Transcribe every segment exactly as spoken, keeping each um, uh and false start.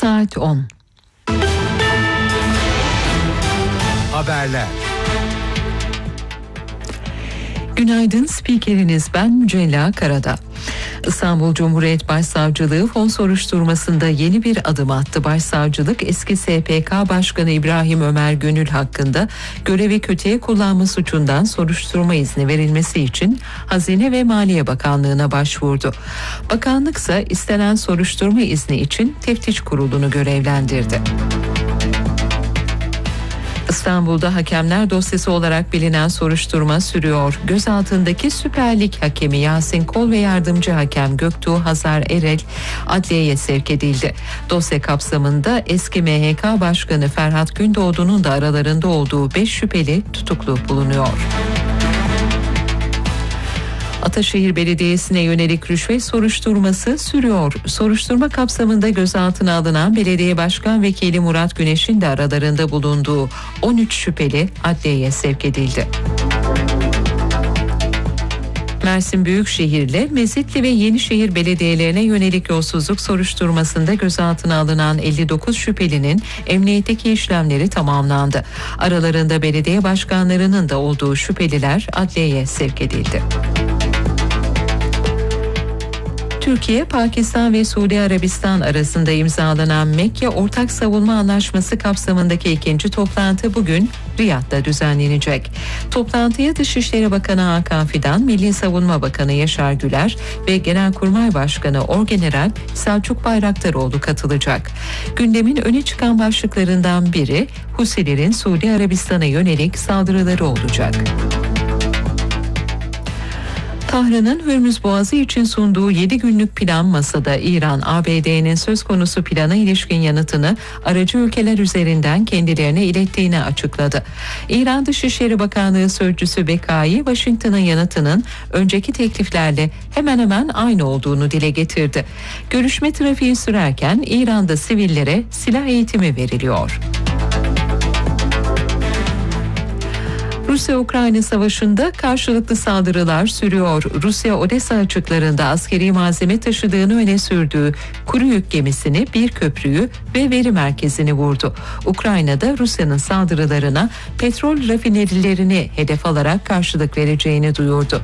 Saat on. Haberler. Günaydın, spikeriniz ben Mücella Karada. İstanbul Cumhuriyet Başsavcılığı fon soruşturmasında yeni bir adım attı. Başsavcılık eski S P K Başkanı İbrahim Ömer Gönül hakkında görevi kötüye kullanma suçundan soruşturma izni verilmesi için Hazine ve Maliye Bakanlığı'na başvurdu. Bakanlıksa istenen soruşturma izni için teftiş kurulunu görevlendirdi. İstanbul'da hakemler dosyası olarak bilinen soruşturma sürüyor. Gözaltındaki Süper Lig hakemi Yasin Kol ve yardımcı hakem Göktuğ Hazar Erel adliyeye sevk edildi. Dosya kapsamında eski M H K Başkanı Ferhat Gündoğdu'nun da aralarında olduğu beş şüpheli tutuklu bulunuyor. Ataşehir Belediyesi'ne yönelik rüşvet soruşturması sürüyor. Soruşturma kapsamında gözaltına alınan belediye başkan vekili Murat Güneş'in de aralarında bulunduğu on üç şüpheli adliyeye sevk edildi. Mersin Büyükşehir'le Mezitli ve Yenişehir belediyelerine yönelik yolsuzluk soruşturmasında gözaltına alınan elli dokuz şüphelinin emniyetteki işlemleri tamamlandı. Aralarında belediye başkanlarının da olduğu şüpheliler adliyeye sevk edildi. Türkiye, Pakistan ve Suudi Arabistan arasında imzalanan Mekke Ortak Savunma Anlaşması kapsamındaki ikinci toplantı bugün Riyad'da düzenlenecek. Toplantıya Dışişleri Bakanı Hakan Fidan, Milli Savunma Bakanı Yaşar Güler ve Genelkurmay Başkanı Orgeneral Selçuk Bayraktaroğlu katılacak. Gündemin öne çıkan başlıklarından biri Husilerin Suudi Arabistan'a yönelik saldırıları olacak. Tahran'ın Hürmüz Boğazı için sunduğu yedi günlük plan masada İran, A B D'nin söz konusu plana ilişkin yanıtını aracı ülkeler üzerinden kendilerine ilettiğini açıkladı. İran Dışişleri Bakanlığı Sözcüsü Bekai, Washington'ın yanıtının önceki tekliflerle hemen hemen aynı olduğunu dile getirdi. Görüşme trafiği sürerken İran'da sivillere silah eğitimi veriliyor. Rusya-Ukrayna savaşında karşılıklı saldırılar sürüyor. Rusya Odessa açıklarında askeri malzeme taşıdığını öne sürdüğü kuru yük gemisini, bir köprüyü ve veri merkezini vurdu. Ukrayna'da Rusya'nın saldırılarına petrol rafinerilerini hedef alarak karşılık vereceğini duyurdu.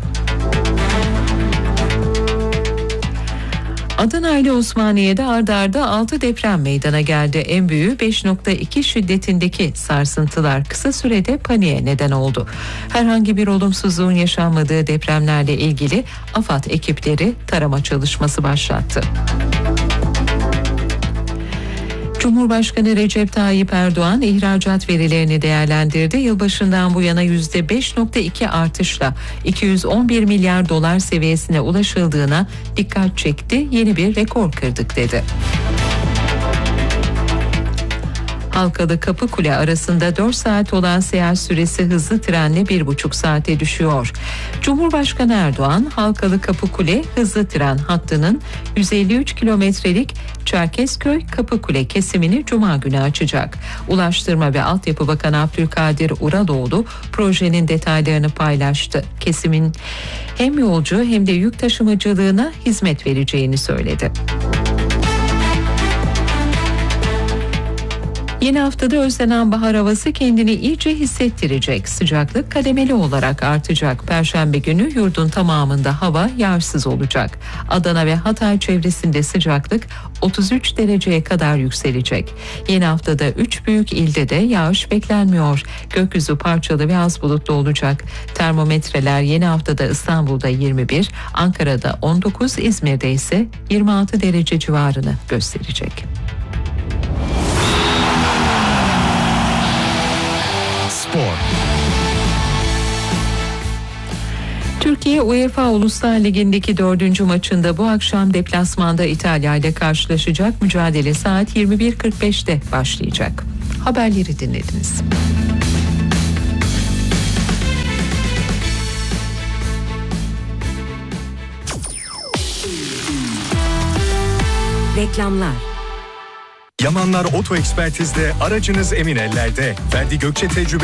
Adana ile Osmaniye'de ard arda altı deprem meydana geldi. En büyüğü beş nokta iki şiddetindeki sarsıntılar kısa sürede paniğe neden oldu. Herhangi bir olumsuzluğun yaşanmadığı depremlerle ilgili AFAD ekipleri tarama çalışması başlattı. Cumhurbaşkanı Recep Tayyip Erdoğan ihracat verilerini değerlendirdi. Yılbaşından bu yana yüzde beş nokta iki artışla iki yüz on bir milyar dolar seviyesine ulaşıldığına dikkat çekti. Yeni bir rekor kırdık dedi. Halkalı Kapıkule arasında dört saat olan seyahat süresi hızlı trenle bir buçuk saate düşüyor. Cumhurbaşkanı Erdoğan, Halkalı Kapıkule hızlı tren hattının yüz elli üç kilometrelik Çerkezköy Kapıkule kesimini Cuma günü açacak. Ulaştırma ve Altyapı Bakanı Abdülkadir Uraloğlu projenin detaylarını paylaştı. Kesimin hem yolcu hem de yük taşımacılığına hizmet vereceğini söyledi. Yeni haftada özlenen bahar havası kendini iyice hissettirecek. Sıcaklık kademeli olarak artacak. Perşembe günü yurdun tamamında hava yağışsız olacak. Adana ve Hatay çevresinde sıcaklık otuz üç dereceye kadar yükselecek. Yeni haftada üç büyük ilde de yağış beklenmiyor. Gökyüzü parçalı ve az bulutlu olacak. Termometreler yeni haftada İstanbul'da yirmi bir, Ankara'da on dokuz, İzmir'de ise yirmi altı derece civarını gösterecek. Spor. Türkiye UEFA Uluslar Ligi'ndeki dördüncü maçında bu akşam deplasmanda İtalya ile karşılaşacak. Mücadele saat yirmi bir kırk beşte başlayacak. Haberleri dinlediniz. Reklamlar. Yamanlar Oto Ekspertiz'de aracınız emin ellerde. Ferdi Gökçe tecrübe